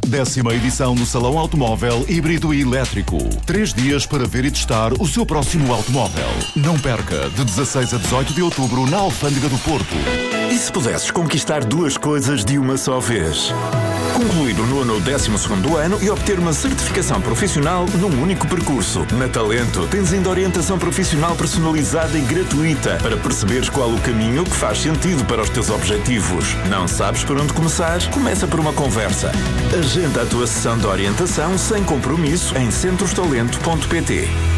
10ª edição do Salão Automóvel Híbrido e Elétrico. 3 dias para ver e testar o seu próximo automóvel. Não perca, de 16 a 18 de outubro na Alfândega do Porto. E se pudesses conquistar 2 coisas de uma só vez? Concluir o 9º ou 12º ano e obter uma certificação profissional num único percurso. Na Talento tens ainda orientação profissional personalizada e gratuita para perceberes qual o caminho que faz sentido para os teus objetivos. Não sabes por onde começar? Começa por uma conversa. Agenda a tua sessão de orientação sem compromisso em centrostalento.pt.